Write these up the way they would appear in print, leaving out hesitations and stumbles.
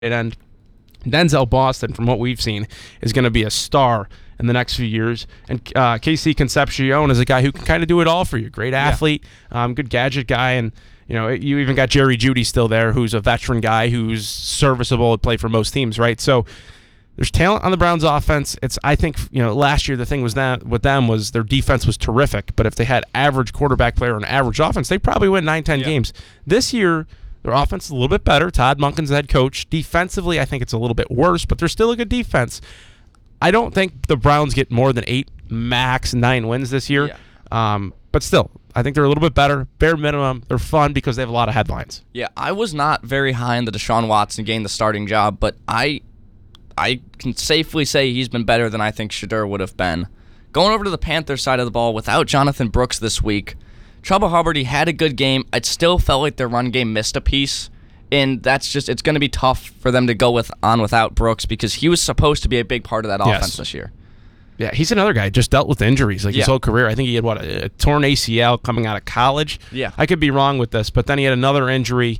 end. Denzel Boston, from what we've seen, is going to be a star in the next few years. And KC Concepcion is a guy who can kind of do it all for you. Great athlete, good gadget guy, and you even got Jerry Jeudy still there, who's a veteran guy who's serviceable to play for most teams, right? So there's talent on the Browns offense. I think last year the thing was that with them was their defense was terrific, but if they had average quarterback player and average offense, they'd probably win 9-10 games. This year, their offense is a little bit better. Todd Monken's the head coach. Defensively, I think it's a little bit worse, but they're still a good defense. I don't think the Browns get more than 8, max 9 wins this year. But still, I think they're a little bit better. Bare minimum, they're fun because they have a lot of headlines. Yeah, I was not very high on the Deshaun Watson getting the starting job, but I can safely say he's been better than I think Shedeur would have been. Going over to the Panthers side of the ball, without Jonathan Brooks this week, Chuba Hubbard, he had a good game. It still felt like their run game missed a piece, and it's going to be tough for them to go on without Brooks because he was supposed to be a big part of that offense this year. Yeah, he's another guy just dealt with injuries his whole career. I think he had a torn ACL coming out of college. Yeah, I could be wrong with this, but then he had another injury,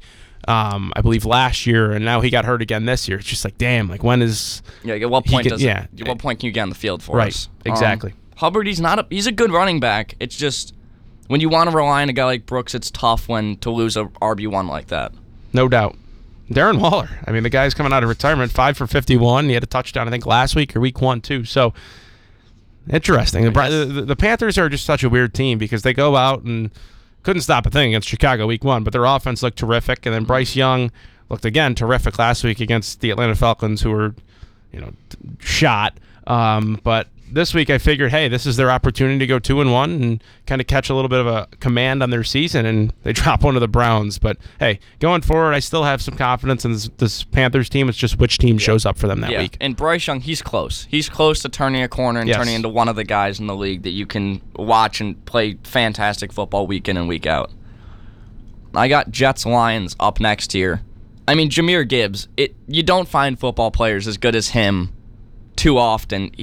I believe last year, and now he got hurt again this year. It's just like, damn, like when is? Yeah, at what point what point can you get on the field for us? Right, exactly. Hubbard, he's a good running back. It's just when you want to rely on a guy like Brooks, it's tough to lose a RB1 like that. No doubt. Darren Waller. I mean, the guy's coming out of retirement, 5 for 51. He had a touchdown, I think, last week or week 1 too. So interesting. The Panthers are just such a weird team because they go out and couldn't stop a thing against Chicago week 1, but their offense looked terrific. And then Bryce Young looked again terrific last week against the Atlanta Falcons, who were, shot. But this week I figured, hey, this is their opportunity to go 2-1 and kind of catch a little bit of a command on their season, and they drop one to the Browns. But hey, going forward, I still have some confidence in this Panthers team. It's just which team shows up for them that week. And Bryce Young, he's close. He's close to turning a corner and turning into one of the guys in the league that you can watch and play fantastic football week in and week out. I got Jets-Lions up next here. I mean, Jahmyr Gibbs, you don't find football players as good as him too often.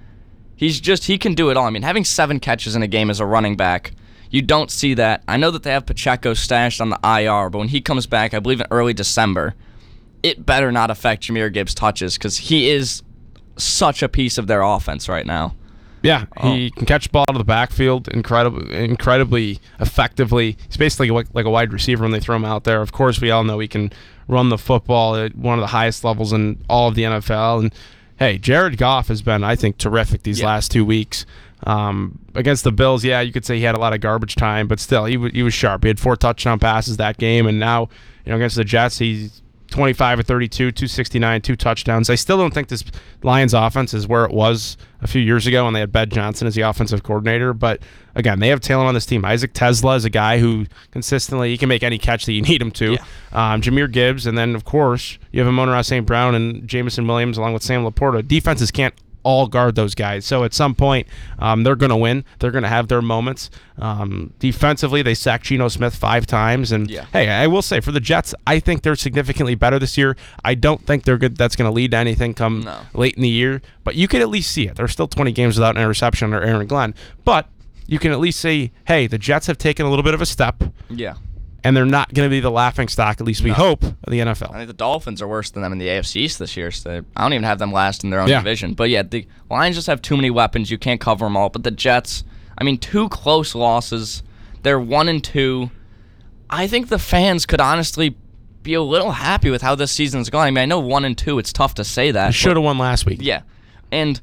He can do it all. I mean, having 7 catches in a game as a running back, you don't see that. I know that they have Pacheco stashed on the IR, but when he comes back, I believe in early December, it better not affect Jahmyr Gibbs' touches because he is such a piece of their offense right now. Yeah, he can catch the ball out of the backfield incredibly effectively. He's basically like a wide receiver when they throw him out there. Of course, we all know he can run the football at one of the highest levels in all of the NFL. And hey, Jared Goff has been, I think, terrific these last 2 weeks. Against the Bills, you could say he had a lot of garbage time, but still, he was sharp. He had 4 touchdown passes that game, and now against the Jets, he's 25 of 32, 269, 2 touchdowns. I still don't think this Lions offense is where it was a few years ago when they had Ben Johnson as the offensive coordinator. But again, they have talent on this team. Isaac Tesla is a guy who consistently, he can make any catch that you need him to. Jahmyr Gibbs, and then of course you have Amon-Ra St. Brown and Jameson Williams along with Sam Laporta. Defenses can't all guard those guys. So at some point, they're going to win. They're going to have their moments. Defensively, they sacked Geno Smith 5 times. And hey, I will say for the Jets, I think they're significantly better this year. I don't think they're good. That's going to lead to anything come late in the year. But you can at least see it. They're still 20 games without an interception under Aaron Glenn. But you can at least say, hey, the Jets have taken a little bit of a step. Yeah. And they're not going to be the laughingstock, at least we hope, of the NFL. I think the Dolphins are worse than them in the AFC East this year. So I don't even have them last in their own division. But yeah, the Lions just have too many weapons. You can't cover them all. But the Jets, 2 close losses. They're 1-2. I think the fans could honestly be a little happy with how this season's going. I know 1-2, it's tough to say that. They should have won last week. Yeah. And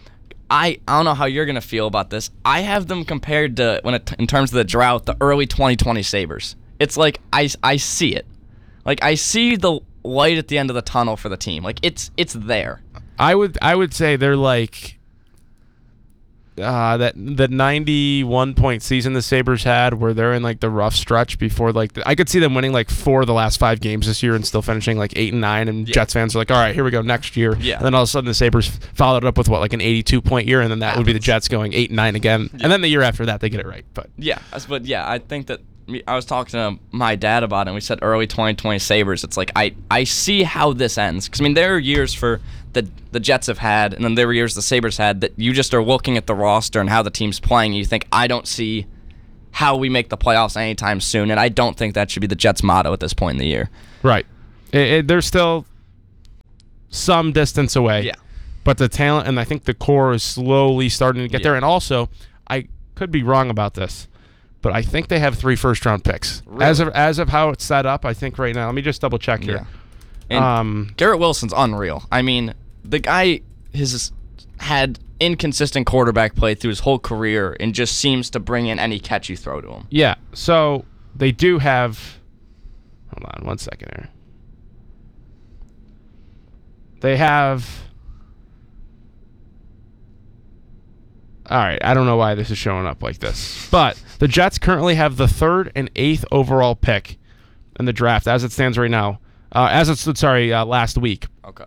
I don't know how you're going to feel about this. I have them compared to, in terms of the drought, the early 2020 Sabres. It's like I see it. Like I see the light at the end of the tunnel for the team. Like it's there. I would say they're like that 91 point season the Sabres had, where they're in like the rough stretch before I could see them winning like 4 of the last 5 games this year and still finishing like 8 and 9. And Jets fans are like, all right, here we go next year. Yeah. And then all of a sudden the Sabres followed it up with like an 82 point year, and then that would be the Jets going 8 and 9 again. Yeah. And then the year after that they get it right. But I think that. I was talking to my dad about it, and we said early 2020 Sabres. It's like I see how this ends. Because, there are years for the Jets have had, and then there were years the Sabres had, that you just are looking at the roster and how the team's playing, and you think, I don't see how we make the playoffs anytime soon, and I don't think that should be the Jets' motto at this point in the year. Right. They're still some distance away. Yeah. But the talent and I think the core is slowly starting to get there. And also, I could be wrong about this, but I think they have 3 first-round picks. Really? As of how it's set up, I think right now. Let me just double-check here. And Garrett Wilson's unreal. I mean, the guy has had inconsistent quarterback play through his whole career and just seems to bring in any catch you throw to him. Yeah, so they do have... Hold on 1 second here. They have... All right, I don't know why this is showing up like this. But the Jets currently have the 3rd and 8th overall pick in the draft as it stands right now. Last week. Okay.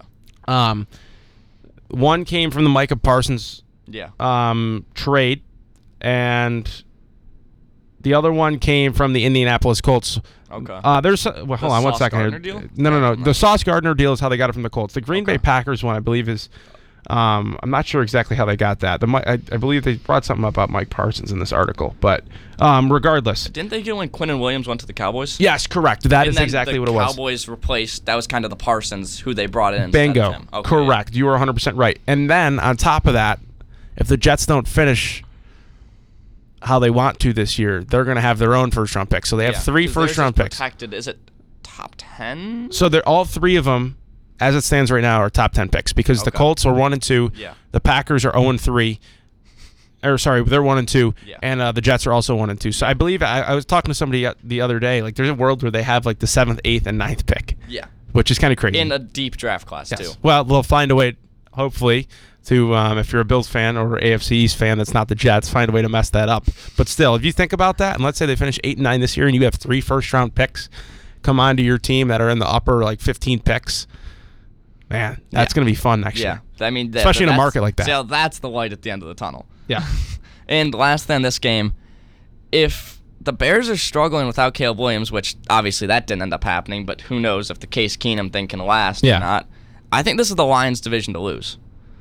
One came from the Micah Parsons trade, and the other one came from the Indianapolis Colts. Okay. Hold on 1 second here. Deal? No. The Sauce Gardner deal is how they got it from the Colts. The Green Bay Packers one, I believe, is... I'm not sure exactly how they got that. I believe they brought something about Mike Parsons in this article, but regardless. Didn't they get when Quinnen Williams went to the Cowboys? Yes, correct. That is exactly what it was. The Cowboys replaced, that was kind of the Parsons who they brought in. Bingo. Instead of him. Okay, correct. You were 100% right. And then on top of that, if the Jets don't finish how they want to this year, they're going to have their own first-round picks. So they have 3 first-round picks. Protected. Is it top 10? So they're all 3 of them. As it stands right now, are top 10 picks because the Colts are 1 and 2. Yeah. The Packers are 0 and 3. Or sorry, they're 1 and 2. Yeah. And the Jets are also 1 and 2. So I believe I was talking to somebody the other day. Like there's a world where they have like the 7th, 8th, and 9th pick. Yeah. Which is kind of crazy. In a deep draft class too. Well, they'll find a way, hopefully, to if you're a Bills fan or AFC East fan that's not the Jets, find a way to mess that up. But still, if you think about that, and let's say they finish 8 and 9 this year, and you have 3 first-round picks come onto your team that are in the upper like 15 picks. Man, that's going to be fun next year. I mean, especially in a market like that. So that's the light at the end of the tunnel. Yeah. And last thing, this game, if the Bears are struggling without Caleb Williams, which obviously that didn't end up happening, but who knows if the Case Keenum thing can last or not. I think this is the Lions' division to lose.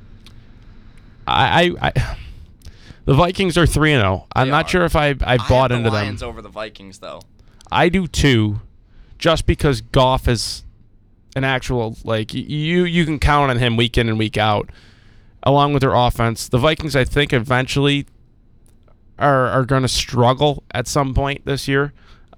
The Vikings are 3-0. I'm not sure if I bought into them. I have the Lions over the Vikings, though. I do too, just because Goff is an actual, like, you can count on him week in and week out, along with their offense. The Vikings, I think, eventually are going to struggle at some point this year.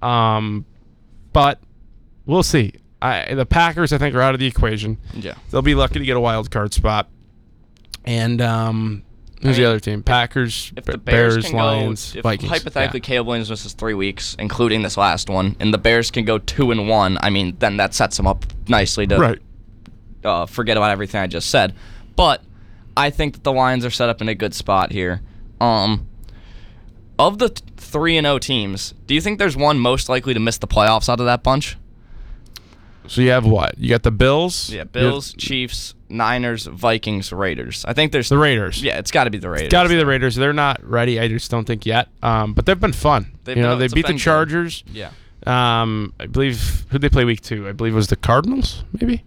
But we'll see. The Packers, I think, are out of the equation. Yeah. They'll be lucky to get a wild card spot. And who's the other team? Packers, if the Bears, Lions, Vikings. Hypothetically, Caleb Williams misses 3 weeks, including this last one, and the Bears can go 2-1. I mean, then that sets them up nicely to forget about everything I just said. But I think that the Lions are set up in a good spot here. Of the 3-0 teams, do you think there's one most likely to miss the playoffs out of that bunch? So you have what? You got the Bills? Yeah, Bills, Chiefs, Niners, Vikings, Raiders. I think there's... The Raiders. Yeah, it's got to be the Raiders. It's got to be the Raiders. They're not ready, I just don't think yet. But they've been fun. They beat the Chargers. Good. Yeah. I believe... Who'd they play week 2? I believe it was the Cardinals, maybe?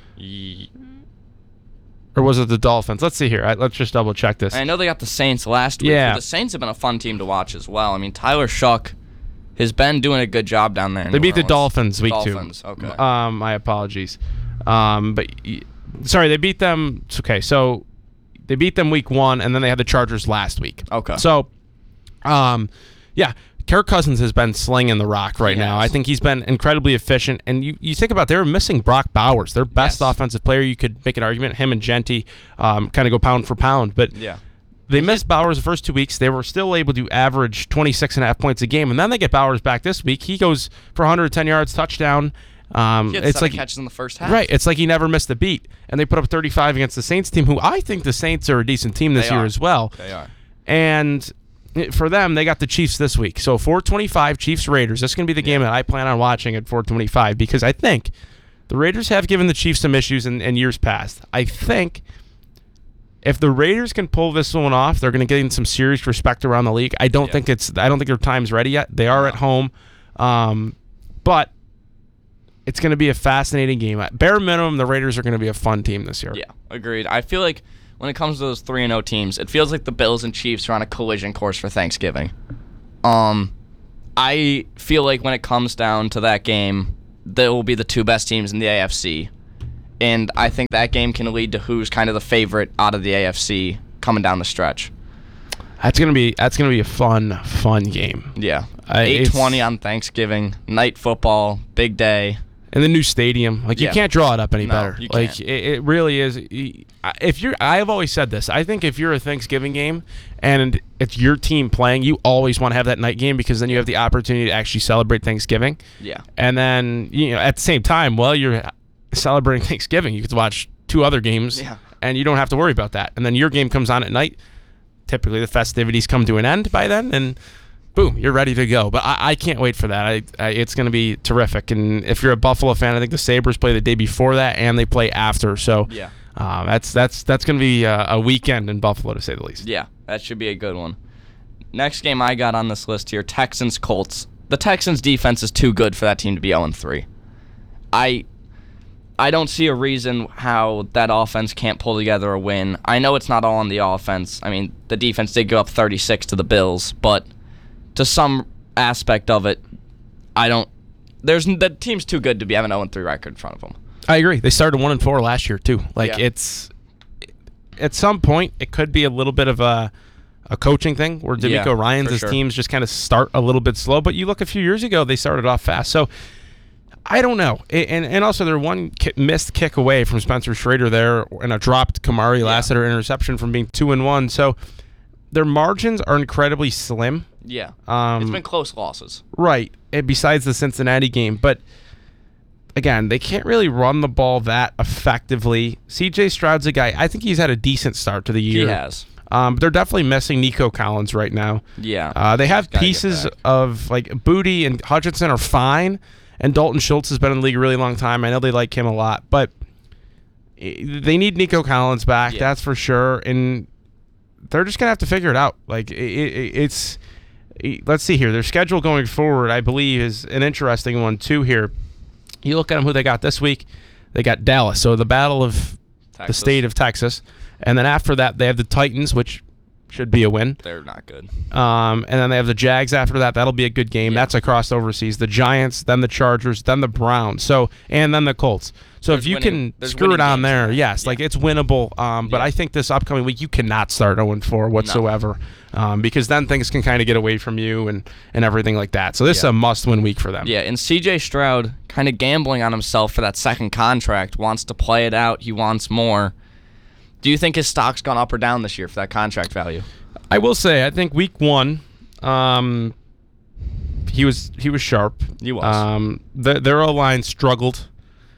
Or was it the Dolphins? Let's see here. Let's just double check this. I know they got the Saints last week. But the Saints have been a fun team to watch as well. I mean, Tyler Shuck has been doing a good job down there. They beat the Dolphins week 2. Okay. My apologies. Sorry, they beat them. Okay, so they beat them week 1, and then they had the Chargers last week. Okay. So, Kirk Cousins has been slinging the rock right now. I think he's been incredibly efficient. And you think about, they were missing Brock Bowers, their best offensive player. You could make an argument, him and Genti kind of go pound for pound. But they missed Bowers the first 2 weeks. They were still able to average 26.5 points a game. And then they get Bowers back this week. He goes for 110 yards, touchdown. It's like catches in the first half. Right. It's like he never missed a beat. And they put up 35 against the Saints team, who I think the Saints are a decent team this year as well. They are. And for them, they got the Chiefs this week. So 4:25, Chiefs-Raiders. This is going to be the game that I plan on watching at 4:25 because I think the Raiders have given the Chiefs some issues in years past. I think if the Raiders can pull this one off, they're going to gain some serious respect around the league. I don't think their time's ready yet. They are at home. But it's going to be a fascinating game. At bare minimum, the Raiders are going to be a fun team this year. Yeah, agreed. I feel like when it comes to those 3-0 teams, it feels like the Bills and Chiefs are on a collision course for Thanksgiving. I feel like when it comes down to that game, they will be the 2 best teams in the AFC. And I think that game can lead to who's kind of the favorite out of the AFC coming down the stretch. That's gonna be a fun game. Yeah, 8:20 on Thanksgiving, night football, big day. In the new stadium, you can't draw it up any better. You like can't. It really is. I've always said this. I think if you're a Thanksgiving game and it's your team playing, you always want to have that night game because then you have the opportunity to actually celebrate Thanksgiving. Yeah. And then at the same time, while you're celebrating Thanksgiving, you get to watch 2 other games, and you don't have to worry about that. And then your game comes on at night. Typically, the festivities come to an end by then, and boom, you're ready to go. But I can't wait for that. It's going to be terrific. And if you're a Buffalo fan, I think the Sabres play the day before that and they play after. So that's going to be a weekend in Buffalo, to say the least. Yeah, that should be a good one. Next game I got on this list here, Texans-Colts. The Texans' defense is too good for that team to be 0-3. I don't see a reason how that offense can't pull together a win. I know it's not all on the offense. I mean, the defense did go up 36 to the Bills, but to some aspect of it, the team's too good to be having an 0-3 record in front of them. I agree. They started 1-4 last year too. It's at some point it could be a little bit of a coaching thing where DeMeco Ryans' teams just kind of start a little bit slow. But you look a few years ago, they started off fast. So I don't know. And also they're one missed kick away from Spencer Schrader there, and a dropped Kamari Lassiter interception from being 2-1. So their margins are incredibly slim. Yeah. It's been close losses. Right. And besides the Cincinnati game. But, again, they can't really run the ball that effectively. C.J. Stroud's a guy. I think he's had a decent start to the year. He has. But they're definitely missing Nico Collins right now. Yeah. They have pieces of, Booty and Hutchinson are fine. And Dalton Schultz has been in the league a really long time. I know they like him a lot. But they need Nico Collins back. Yeah. That's for sure. And they're just going to have to figure it out. Let's see here. Their schedule going forward, I believe, is an interesting one, too, here. You look at them, who they got this week. They got Dallas, so the battle of the state of Texas. And then after that, they have the Titans, which should be a win. They're not good. And then they have the Jags after that. That'll be a good game. Yeah. That's across overseas. The Giants, then the Chargers, then the Browns, and then the Colts. So if you can screw it on there, yes, it's winnable. But I think this upcoming week you cannot start 0-4 whatsoever, because then things can kind of get away from you and everything like that. So this is a must-win week for them. Yeah, and C.J. Stroud kind of gambling on himself for that second contract, wants to play it out. He wants more. Do you think his stock's gone up or down this year for that contract value? I will say, I think week 1, he was sharp. He was. Their O-line struggled.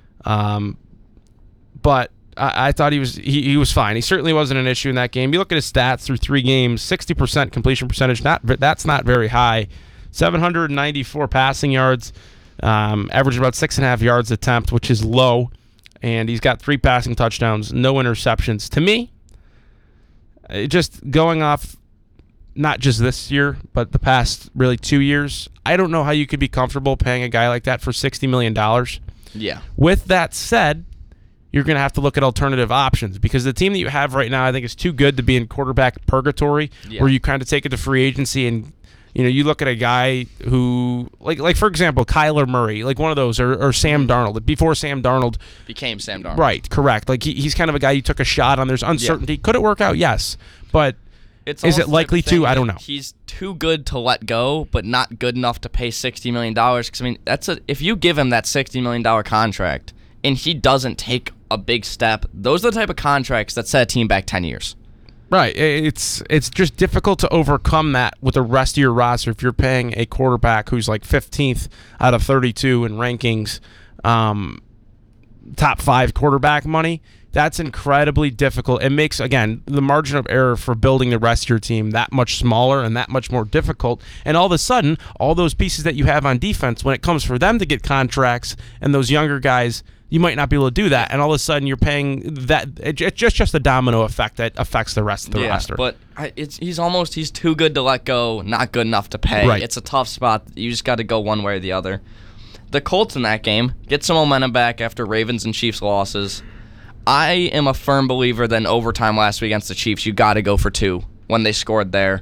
But I thought he was fine. He certainly wasn't an issue in that game. You look at his stats through 3 games, 60% completion percentage. That's not very high. 794 passing yards, averaged about 6.5 yards attempt, which is low. And he's got 3 passing touchdowns, no interceptions. To me, just going off not just this year, but the past really 2 years, I don't know how you could be comfortable paying a guy like that for $60 million. Yeah. With that said, you're going to have to look at alternative options because the team that you have right now, I think, is too good to be in quarterback purgatory, where you kind of take it to free agency and you look at a guy who, like for example, Kyler Murray, one of those, or Sam Darnold. Before Sam Darnold became Sam Darnold. Right, correct. He's kind of a guy you took a shot on. There's uncertainty. Could it work out? Yes. But is it likely to? I don't know. He's too good to let go, but not good enough to pay $60 million. Because, if you give him that $60 million contract and he doesn't take a big step, those are the type of contracts that set a team back 10 years. Right. It's just difficult to overcome that with the rest of your roster if you're paying a quarterback who's 15th out of 32 in rankings, top 5 quarterback money. That's incredibly difficult. It makes, again, the margin of error for building the rest of your team that much smaller and that much more difficult. And all of a sudden, all those pieces that you have on defense, when it comes for them to get contracts and those younger guys, you might not be able to do that, and all of a sudden you're paying that. It's just a domino effect that affects the rest of the roster. But he's too good to let go, not good enough to pay. Right. It's a tough spot. You just got to go one way or the other. The Colts in that game get some momentum back after Ravens and Chiefs losses. I am a firm believer that in overtime last week against the Chiefs, you got to go for 2 when they scored there.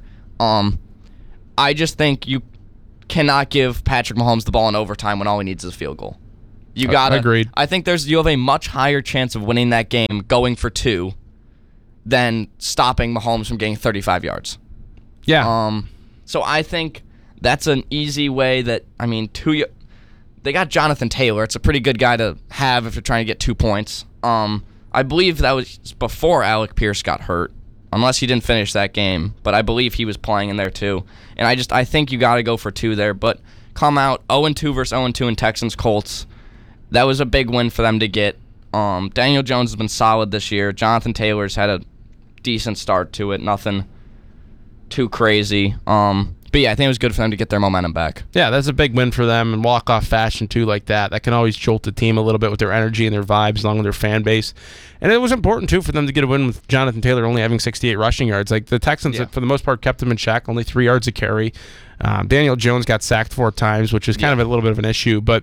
I just think you cannot give Patrick Mahomes the ball in overtime when all he needs is a field goal. You got to. Agreed. I think you have a much higher chance of winning that game going for 2 than stopping Mahomes from getting 35 yards. Yeah. So I think that's an easy way that, they got Jonathan Taylor. It's a pretty good guy to have if you're trying to get 2 points. I believe that was before Alec Pierce got hurt, unless he didn't finish that game. But I believe he was playing in there too. And I think you got to go for 2 there. But come out 0-2 versus 0-2 in Texans-Colts. That was a big win for them to get. Daniel Jones has been solid this year. Jonathan Taylor's had a decent start to it. Nothing too crazy. But yeah, I think it was good for them to get their momentum back. Yeah, that's a big win for them in walk-off fashion too, like that. That can always jolt the team a little bit with their energy and their vibes along with their fan base. And it was important too for them to get a win with Jonathan Taylor only having 68 rushing yards. Like the Texans, for the most part, kept him in check, only 3 yards a carry. Daniel Jones got sacked 4 times, which is kind of a little bit of an issue, but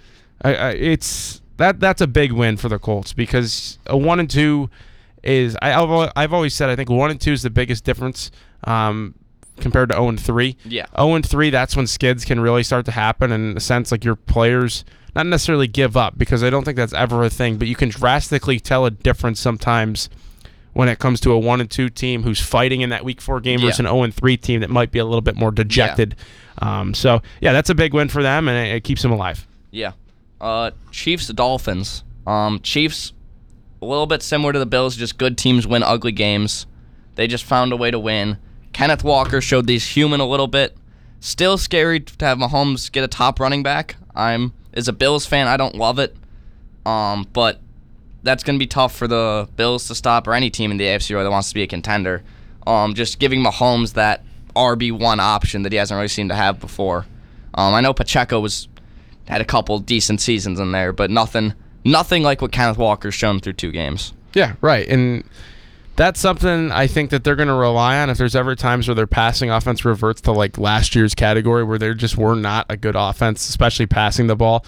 that's a big win for the Colts because a 1-2 is I've always said I think 1-2 is the biggest difference compared to 0-3. Yeah. 0-3, that's when skids can really start to happen, in the sense like your players not necessarily give up, because I don't think that's ever a thing, but you can drastically tell a difference sometimes when it comes to a 1-2 team who's fighting in that Week 4 game versus an 0-3 team that might be a little bit more dejected. So that's a big win for them, and it keeps them alive. Yeah. Chiefs-Dolphins. Chiefs, a little bit similar to the Bills, just good teams win ugly games. They just found a way to win. Kenneth Walker showed these human a little bit. Still scary to have Mahomes get a top running back. As a Bills fan, I don't love it. But that's going to be tough for the Bills to stop, or any team in the AFC that wants to be a contender. Just giving Mahomes that RB1 option that he hasn't really seemed to have before. I know Pacheco had a couple decent seasons in there, but nothing like what Kenneth Walker's shown through 2 games. Yeah, right. And that's something I think that they're going to rely on. If there's ever times where their passing offense reverts to like last year's category where they just were not a good offense, especially passing the ball.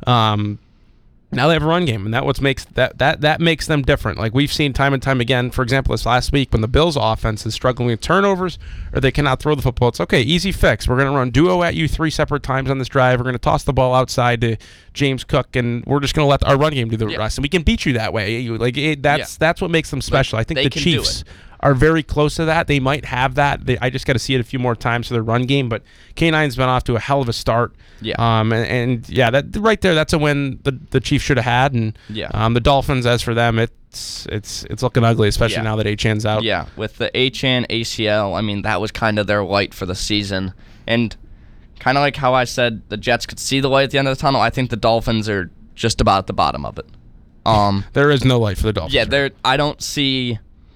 Now they have a run game, and that makes them different. Like we've seen time and time again, for example, this last week when the Bills' offense is struggling with turnovers or they cannot throw the football, it's okay, easy fix. We're going to run duo at you 3 separate times on this drive. We're going to toss the ball outside to James Cook, and we're just going to let our run game do the rest, and we can beat you that way. That's what makes them special. I think the Chiefs are very close to that. They might have that. I just got to see it a few more times for their run game, but K9's been off to a hell of a start. Yeah. That right there, that's a win the Chiefs should have had. And the Dolphins, as for them, it's looking ugly, especially now that Achan's out. Yeah, with the Achan ACL, that was kind of their light for the season. And kind of like how I said the Jets could see the light at the end of the tunnel, I think the Dolphins are just about at the bottom of it. There is no light for the Dolphins. Yeah, I don't see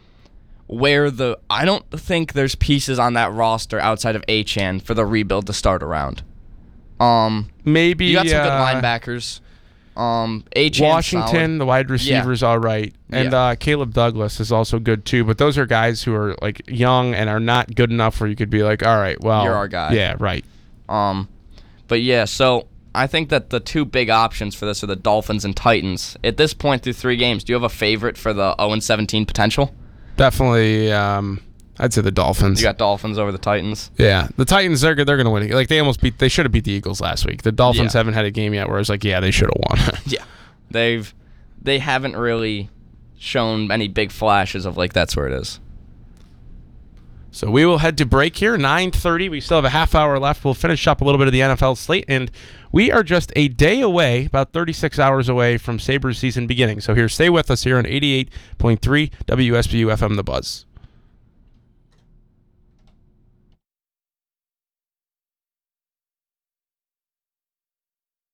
I don't think there's pieces on that roster outside of Achan for the rebuild to start around. Maybe you got some good linebackers. Achan's Washington, solid. the wide receiver's all right, and Caleb Douglas is also good too. But those are guys who are like young and are not good enough where you could be like, all right, well, you're our guy. Yeah, right. But yeah, so I think that the 2 big options for this are the Dolphins and Titans. At this point through 3 games, do you have a favorite for the 0-17 potential? Definitely, I'd say the Dolphins. You got Dolphins over the Titans. Yeah, the Titans, they're going to win. Like they should have beat the Eagles last week. The Dolphins haven't had a game yet where I was like, yeah, they should have won. Yeah, they haven't really shown any big flashes of like that's where it is. So we will head to break here, 9:30. We still have a half hour left. We'll finish up a little bit of the NFL slate, and we are just a day away, about 36 hours away from Sabres season beginning. So stay with us here on 88.3 WSBU FM The Buzz.